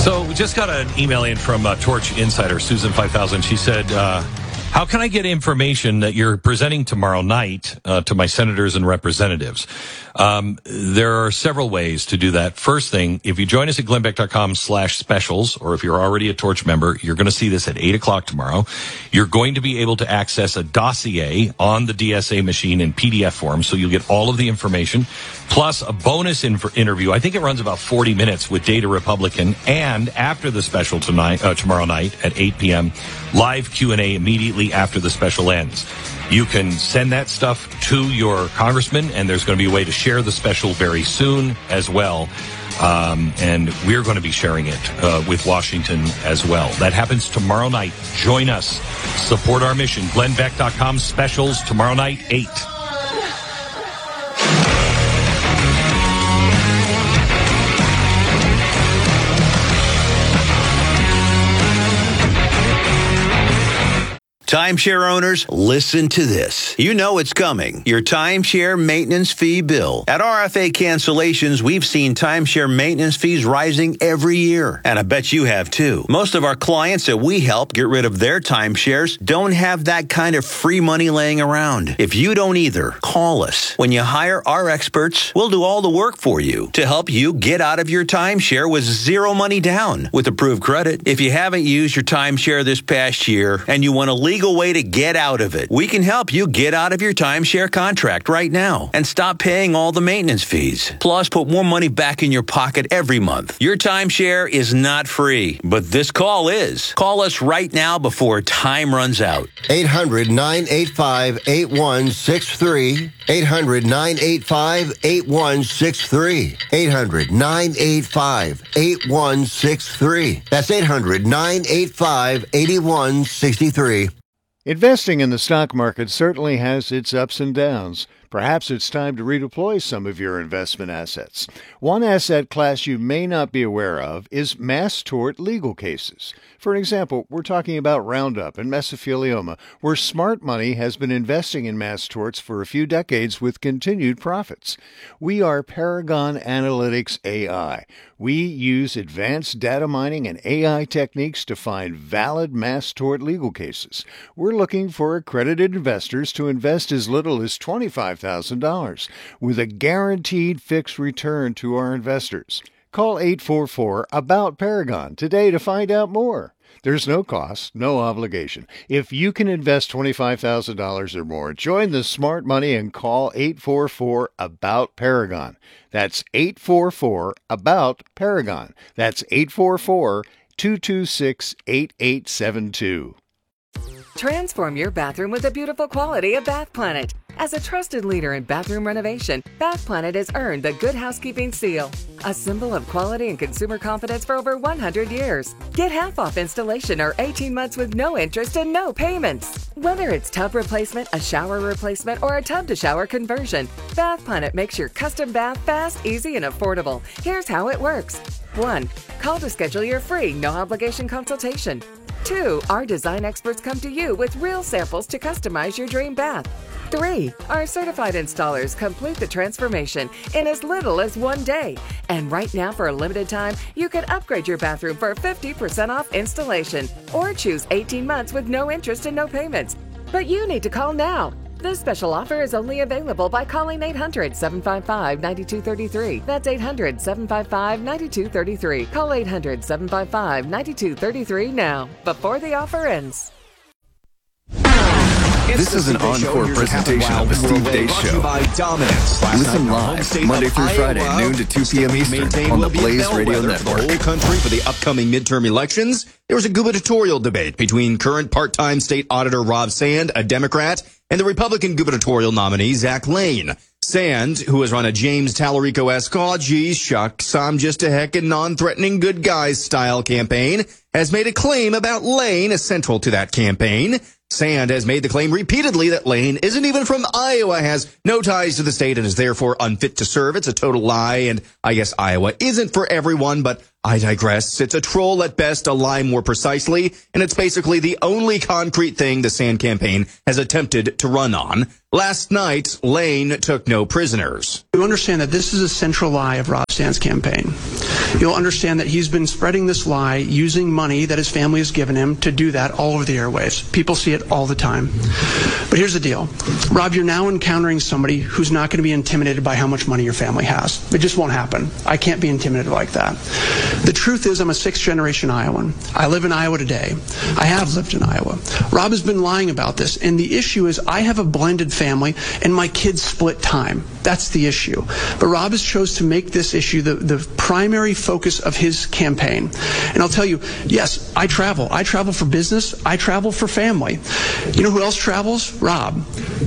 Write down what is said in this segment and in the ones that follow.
So we just got an email in from Torch Insider, Susan 5000. She said, how can I get information that you're presenting tomorrow night to my senators and representatives? There are several ways to do that. First thing, if you join us at glennbeck.com/specials, or if you're already a Torch member, you're going to see this at 8 o'clock tomorrow. You're going to be able to access a dossier on the DSA machine in PDF form, so you'll get all of the information, plus a bonus interview. I think it runs about 40 minutes with Data Republican, and after the special tomorrow night at 8 p.m., live Q&A immediately after the special ends. You can send that stuff to your congressman, and there's going to be a way to share the special very soon as well. And we're going to be sharing it with Washington as well. That happens tomorrow night. Join us. Support our mission. glennbeck.com/specials tomorrow night, 8. Timeshare owners, listen to this. You know it's coming. Your timeshare maintenance fee bill. At RFA Cancellations, we've seen timeshare maintenance fees rising every year. And I bet you have too. Most of our clients that we help get rid of their timeshares don't have that kind of free money laying around. If you don't either, call us. When you hire our experts, we'll do all the work for you to help you get out of your timeshare with zero money down with approved credit. If you haven't used your timeshare this past year and you want to legal way to get out of it, we can help you get out of your timeshare contract right now and stop paying all the maintenance fees. Plus, put more money back in your pocket every month. Your timeshare is not free, but this call is. Call us right now before time runs out. 800-985-8163. 800-985-8163. 800-985-8163. That's 800-985-8163. Investing in the stock market certainly has its ups and downs. Perhaps it's time to redeploy some of your investment assets. One asset class you may not be aware of is mass tort legal cases. For example, we're talking about Roundup and mesothelioma, where smart money has been investing in mass torts for a few decades with continued profits. We are Paragon Analytics AI. We use advanced data mining and AI techniques to find valid mass tort legal cases. We're looking for accredited investors to invest as little as $25,000 with a guaranteed fixed return to our investors. Call 844-ABOUT-PARAGON today to find out more. There's no cost, no obligation. If you can invest $25,000 or more, join the smart money and call 844-ABOUT-PARAGON. That's 844-ABOUT-PARAGON. That's 844-226-8872. Transform your bathroom with the beautiful quality of Bath Planet. As a trusted leader in bathroom renovation, Bath Planet has earned the Good Housekeeping seal, a symbol of quality and consumer confidence for over 100 years. Get half off installation or 18 months with no interest and no payments. Whether it's tub replacement, a shower replacement, or a tub-to-shower conversion, Bath Planet makes your custom bath fast, easy, and affordable. Here's how it works. 1. Call to schedule your free, no-obligation consultation. 2. Our design experts come to you with real samples to customize your dream bath. 3. Our certified installers complete the transformation in as little as 1 day. And right now, for a limited time, you can upgrade your bathroom for 50% off installation or choose 18 months with no interest and no payments. But you need to call now. This special offer is only available by calling 800-755-9233. That's 800-755-9233. Call 800-755-9233 now, before the offer ends. This is an encore presentation of the Steve Deace Show. Listen live Monday through Friday, noon to 2 p.m. Eastern on the Blaze Radio Network. The whole country for the upcoming midterm elections. There was a gubernatorial debate between current part-time state auditor Rob Sand, a Democrat, and the Republican gubernatorial nominee Zach Lane. Sand, who has run a James Tallarico-esque, "oh, geez, shucks, I'm just a heckin' non-threatening good guys" style campaign, has made a claim about Lane as central to that campaign. Sand has made the claim repeatedly that Lane isn't even from Iowa, has no ties to the state, and is therefore unfit to serve. It's a total lie, and I guess Iowa isn't for everyone, but I digress. It's a troll at best, a lie more precisely, and it's basically the only concrete thing the Sand campaign has attempted to run on. Last night, Lane took no prisoners. You understand that this is a central lie of Rob Sand's campaign. You'll understand that he's been spreading this lie using money that his family has given him to do that all over the airwaves. People see it all the time. But here's the deal. Rob, you're now encountering somebody who's not going to be intimidated by how much money your family has. It just won't happen. I can't be intimidated like that. The truth is I'm a sixth-generation Iowan. I live in Iowa today. I have lived in Iowa. Rob has been lying about this, and the issue is I have a blended family, and my kids split time. That's the issue. But Rob has chose to make this issue the primary focus of his campaign. And I'll tell you, yes, I travel. I travel for business. I travel for family. You know who else travels? Rob.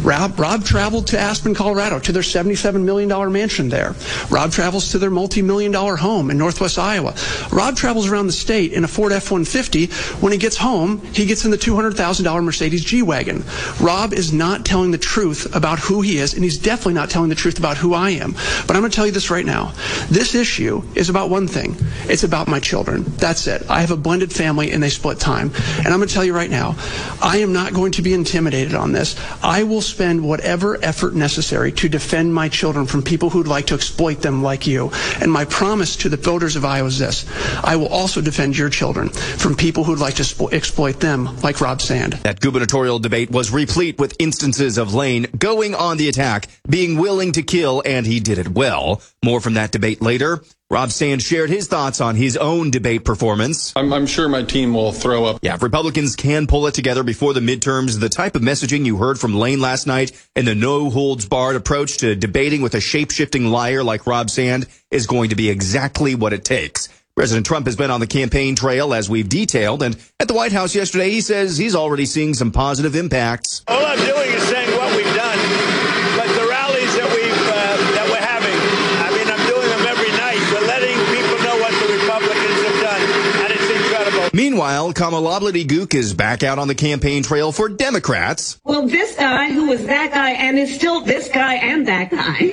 Rob traveled to Aspen, Colorado, to their $77 million mansion there. Rob travels to their multi-million-dollar home in Northwest Iowa. Rob travels around the state in a Ford F-150. When he gets home, he gets in the $200,000 Mercedes G-Wagon. Rob is not telling the truth about who he is, and he's definitely not telling the truth about who I am. But I'm going to tell you this right now. This issue is about one thing. It's about my children. That's it. I have a blended family, and they split time. And I'm going to tell you right now, I am not going to be intimidated on this. I will spend whatever effort necessary to defend my children from people who'd like to exploit them like you. And my promise to the voters of Iowa is this. I will also defend your children from people who'd like to exploit them like Rob Sand. That gubernatorial debate was replete with instances of Lane going on the attack, being willing to kill, and he did it well. More from that debate later. Rob Sand shared his thoughts on his own debate performance. I'm sure my team will throw up. Yeah, if Republicans can pull it together before the midterms, the type of messaging you heard from Lane last night and the no-holds-barred approach to debating with a shape-shifting liar like Rob Sand is going to be exactly what it takes. President Trump has been on the campaign trail, as we've detailed, and at the White House yesterday, he says he's already seeing some positive impacts. All I'm doing is saying what we've done, but the rallies that we're having, I mean, I'm doing them every night. We're letting people know what the Republicans have done, and it's incredible. Meanwhile, Kamala Gook is back out on the campaign trail for Democrats. Well, this guy who was that guy and is still this guy and that guy.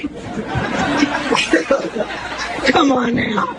Come on now.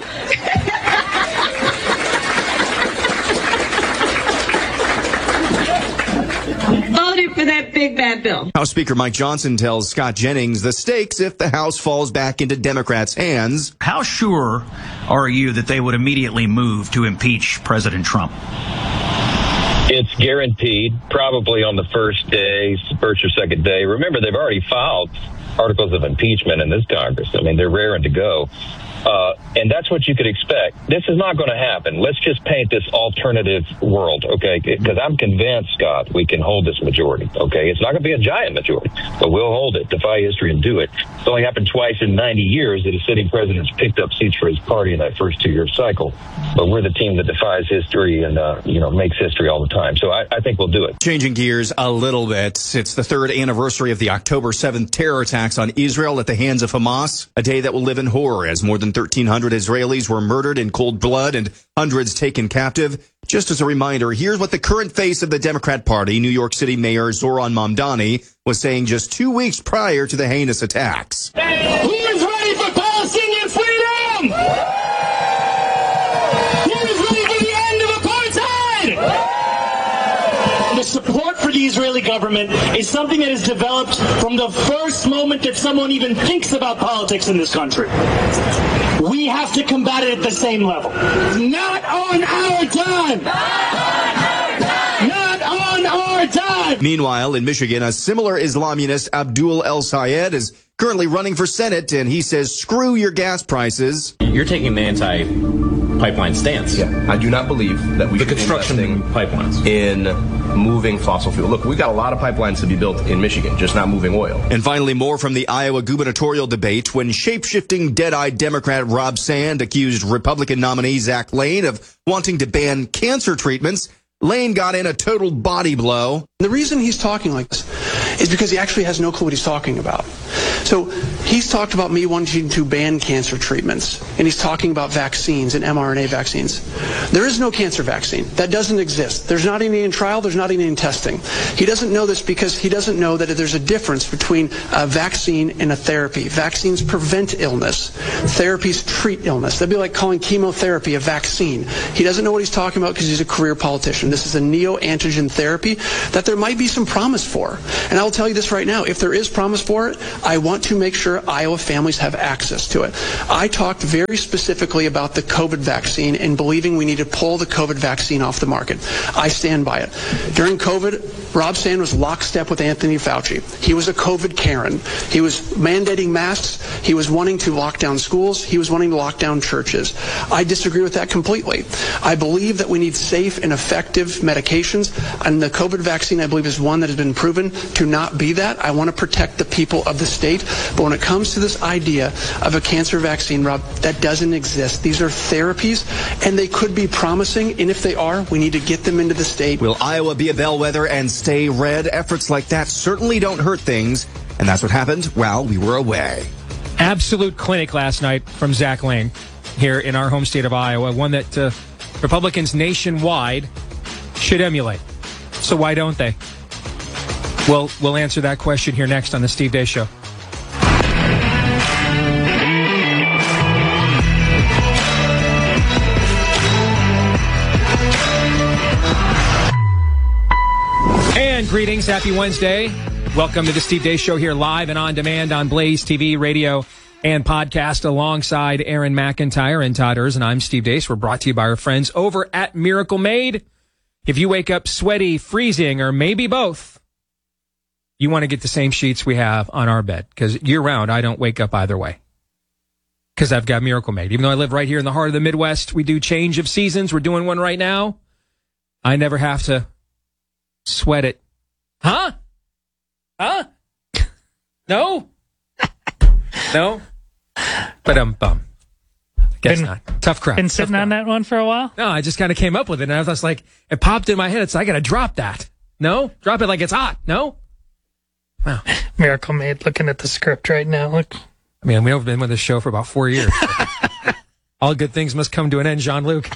Voted for that big bad bill. House Speaker Mike Johnson tells Scott Jennings the stakes if the House falls back into Democrats' hands. How sure are you that they would immediately move to impeach President Trump? It's guaranteed, probably on the first or second day. Remember, they've already filed articles of impeachment in this Congress. I mean, they're raring to go. And that's what you could expect. This is not going to happen. Let's just paint this alternative world, okay? Because I'm convinced, Scott, we can hold this majority, okay? It's not going to be a giant majority, but we'll hold it, defy history, and do it. It's only happened twice in 90 years that a sitting president's picked up seats for his party in that first 2-year cycle. But we're the team that defies history and, makes history all the time. So I think we'll do it. Changing gears a little bit, it's the third anniversary of the October 7th terror attacks on Israel at the hands of Hamas, a day that will live in horror as more than 1,300 Israelis were murdered in cold blood and hundreds taken captive. Just as a reminder, here's what the current face of the Democrat Party, New York City Mayor Zohran Mamdani, was saying just 2 weeks prior to the heinous attacks. Who is ready for Palestinian freedom? Who is ready for the end of apartheid? The support for the Israeli government is something that is developed from the first moment that someone even thinks about politics in this country. We have to combat it at the same level. Not on our time! Not on our time! Meanwhile, in Michigan, a similar Islamist, Abdul El Sayed, is currently running for Senate, and he says, screw your gas prices. You're taking the anti-pipeline stance. Yeah, I do not believe that we should construction pipelines in moving fossil fuel. Look, we've got a lot of pipelines to be built in Michigan, just not moving oil. And finally, more from the Iowa gubernatorial debate when shape-shifting, dead-eyed Democrat Rob Sand accused Republican nominee Zach Lane of wanting to ban cancer treatments. Lane got in a total body blow. The reason he's talking like this is because he actually has no clue what he's talking about. So he's talked about me wanting to ban cancer treatments, and he's talking about vaccines and mRNA vaccines. There is no cancer vaccine. That doesn't exist. There's not any in trial. There's not any in testing. He doesn't know this because he doesn't know that there's a difference between a vaccine and a therapy. Vaccines prevent illness. Therapies treat illness. That'd be like calling chemotherapy a vaccine. He doesn't know what he's talking about because he's a career politician. This is a neoantigen therapy that there might be some promise for. And I will tell you this right now. If there is promise for it, I want to make sure Iowa families have access to it. I talked very specifically about the COVID vaccine and believing we need to pull the COVID vaccine off the market. I stand by it. During COVID, Rob Sand was lockstep with Anthony Fauci. He was a COVID Karen. He was mandating masks. He was wanting to lock down schools. He was wanting to lock down churches. I disagree with that completely. I believe that we need safe and effective medications, and the COVID vaccine, I believe, is one that has been proven to not be that. I want to protect the people of the state, but when it comes to this idea of a cancer vaccine, Rob, that doesn't exist. These are therapies, and they could be promising, and if they are, we need to get them into the state. Will Iowa be a bellwether and stay red? Efforts like that certainly don't hurt things, and that's what happened while we were away. Absolute clinic last night from Zach Lane here in our home state of Iowa, one that Republicans nationwide should emulate. So why don't they? We'll answer that question here next on the Steve Deace Show. And greetings, happy Wednesday. Welcome to the Steve Deace Show here live and on demand on Blaze TV, radio, and podcast alongside Aaron McIntyre and Todd Erz, and I'm Steve Deace. We're brought to you by our friends over at Miracle Made. If you wake up sweaty, freezing, or maybe both, you want to get the same sheets we have on our bed, because year-round, I don't wake up either way, because I've got Miracle Made. Even though I live right here in the heart of the Midwest, we do change of seasons. We're doing one right now. I never have to sweat it. Huh? No? No? But bum. Guess not. Tough crowd. Been sitting on that one for a while? No, I just kind of came up with it, and I was like, it popped in my head. It's like, I got to drop that. No? Drop it like it's hot. No? Wow. Miracle Made, looking at the script right now. Look. I mean, we've been with this show for about 4 years. All good things must come to an end, Jean-Luc.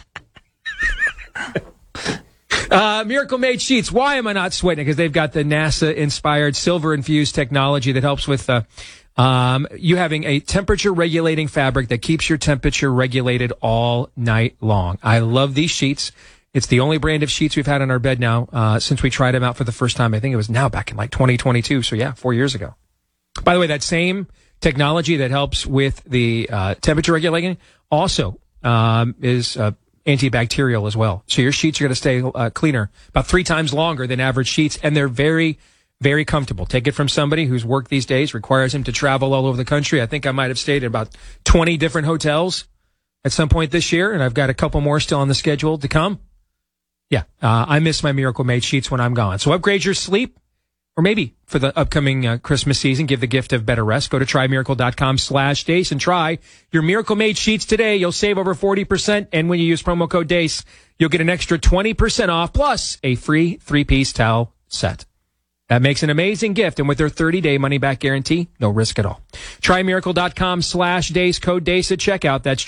Miracle Made sheets. Why am I not sweating? Because they've got the NASA-inspired silver-infused technology that helps with you having a temperature-regulating fabric that keeps your temperature regulated all night long. I love these sheets. It's the only brand of sheets we've had on our bed now since we tried them out for the first time. I think it was now back in like 2022. So, yeah, 4 years ago. By the way, that same technology that helps with the temperature regulating also is antibacterial as well. So your sheets are going to stay cleaner about 3 times longer than average sheets, and they're very, very comfortable. Take it from somebody whose work these days requires him to travel all over the country. I think I might have stayed at about 20 different hotels at some point this year, and I've got a couple more still on the schedule to come. Yeah, I miss my Miracle Made sheets when I'm gone. So upgrade your sleep, or maybe for the upcoming Christmas season, give the gift of better rest. Go to trymiracle.com/Deace and try your Miracle Made sheets today. You'll save over 40%, and when you use promo code Deace, you'll get an extra 20% off, plus a free 3-piece towel set. That makes an amazing gift, and with their 30-day money-back guarantee, no risk at all. Trymiracle.com/Deace, code Deace at checkout. That's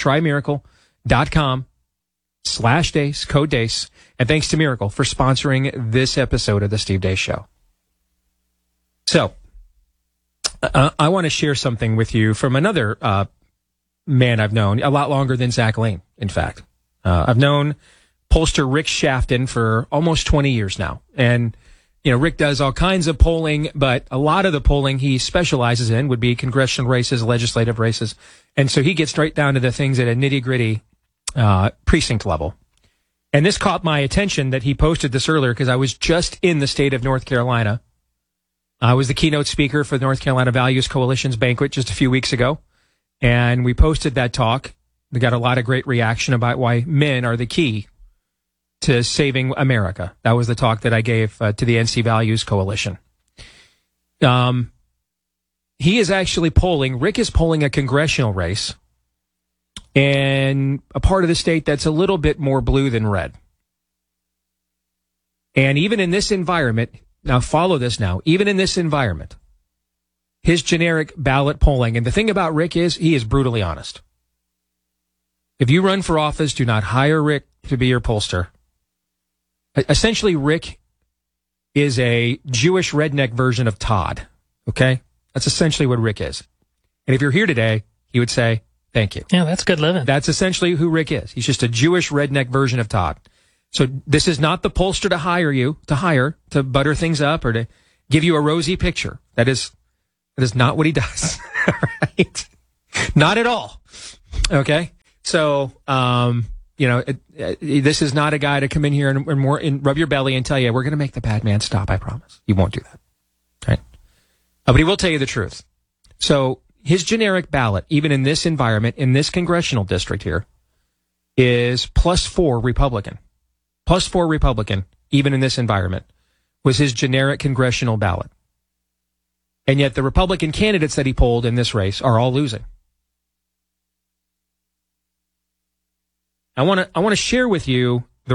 trymiracle.com/Deace, code Deace. And thanks to Miracle for sponsoring this episode of the Steve Deace Show. So, I want to share something with you from another man I've known a lot longer than Zach Lane, in fact. I've known pollster Rick Shafton for almost 20 years now. And, you know, Rick does all kinds of polling, but a lot of the polling he specializes in would be congressional races, legislative races. And so he gets right down to the things at a nitty-gritty precinct level. And this caught my attention that he posted this earlier because I was just in the state of North Carolina. I was the keynote speaker for the North Carolina Values Coalition's banquet just a few weeks ago. And we posted that talk. We got a lot of great reaction about why men are the key to saving America. That was the talk that I gave to the NC Values Coalition. He is actually polling, Rick is polling a congressional race in a part of the state that's a little bit more blue than red. And even in this environment, Now follow this now. Even in this environment, his generic ballot polling, and the thing about Rick is he is brutally honest. If you run for office, do not hire Rick to be your pollster. Essentially, Rick is a Jewish redneck version of Todd. Okay? That's essentially what Rick is. And if you're here today, he would say, thank you. Yeah, that's good living. That's essentially who Rick is. He's just a Jewish redneck version of Todd. So this is not the pollster to hire to butter things up or to give you a rosy picture. That is not what he does. Right? Not at all. Okay? So, this is not a guy to come in here and rub your belly and tell you, we're going to make the bad man stop, I promise. He won't do that. Right? But he will tell you the truth. So his generic ballot, even in this environment, in this congressional district here, is +4 Republican. +4 Republican, even in this environment, was his generic congressional ballot. And yet the Republican candidates that he polled in this race are all losing. I want to share with you